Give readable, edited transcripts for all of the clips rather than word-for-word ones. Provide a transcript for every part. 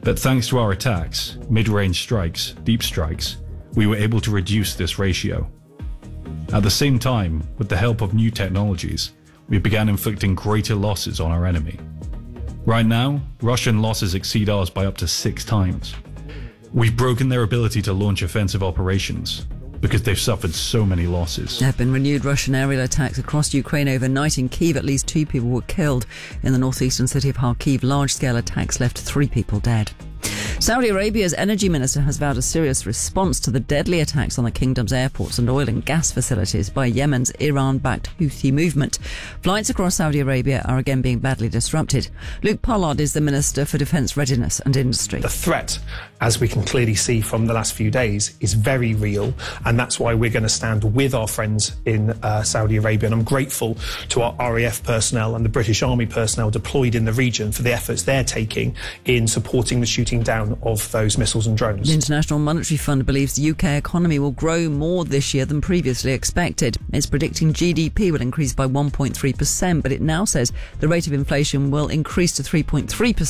that thanks to our attacks, mid-range strikes, deep strikes, we were able to reduce this ratio. At the same time, with the help of new technologies, we began inflicting greater losses on our enemy. Right now, Russian losses exceed ours by up to 6 times. We've broken their ability to launch offensive operations because they've suffered so many losses. There have been renewed Russian aerial attacks across Ukraine overnight. In Kyiv, at least 2 people were killed. In the northeastern city of Kharkiv, large-scale attacks left 3 people dead. Saudi Arabia's energy minister has vowed a serious response to the deadly attacks on the kingdom's airports and oil and gas facilities by Yemen's Iran-backed Houthi movement. Flights across Saudi Arabia are again being badly disrupted. Luke Pollard is the Minister for Defence Readiness and Industry. The threat, as we can clearly see from the last few days, is very real, and that's why we're going to stand with our friends in Saudi Arabia. And I'm grateful to our RAF personnel and the British Army personnel deployed in the region for the efforts they're taking in supporting the shooting down of those missiles and drones. The International Monetary Fund believes the UK economy will grow more this year than previously expected. It's predicting GDP will increase by 1.3%, but it now says the rate of inflation will increase to 3.3%,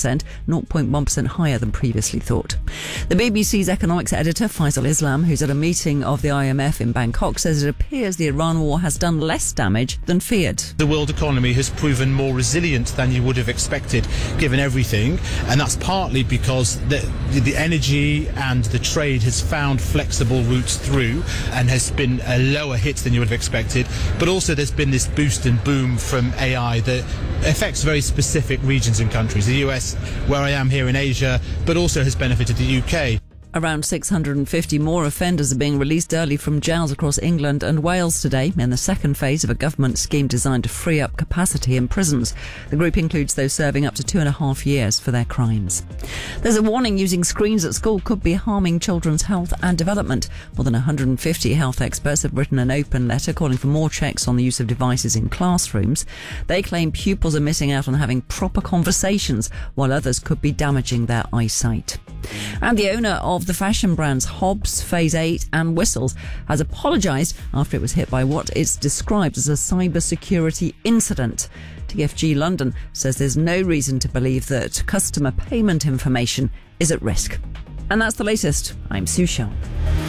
0.1% higher than previously thought. The BBC's economics editor, Faisal Islam, who's at a meeting of the IMF in Bangkok, says it appears the Iran war has done less damage than feared. The world economy has proven more resilient than you would have expected, given everything, and that's partly because the energy and the trade has found flexible routes through and has been a lower hit than you would have expected. But also there's been this boost and boom from AI that affects very specific regions and countries. The US, where I am here in Asia, but also has benefited the UK. Around 650 more offenders are being released early from jails across England and Wales today in the second phase of a government scheme designed to free up capacity in prisons. The group includes those serving up to 2.5 years for their crimes. There's a warning using screens at school could be harming children's health and development. More than 150 health experts have written an open letter calling for more checks on the use of devices in classrooms. They claim pupils are missing out on having proper conversations, while others could be damaging their eyesight. And the owner of the fashion brands Hobbs, Phase 8 and Whistles has apologised after it was hit by what is described as a cybersecurity incident. TFG London says there's no reason to believe that customer payment information is at risk. And that's the latest. I'm Sue Shell.